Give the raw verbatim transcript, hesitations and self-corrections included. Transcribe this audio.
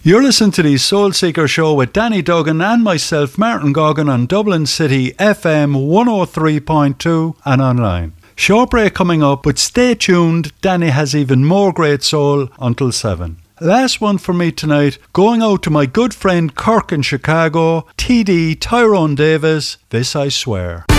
You're listening to the Soul Seeker Show with Danny Duggan and myself, Martin Goggin, on Dublin City F M one oh three point two and online. Short break coming up, but stay tuned. Danny has even more great soul until seven. Last one for me tonight, going out to my good friend Kirk in Chicago, T D Tyrone Davis, This I Swear.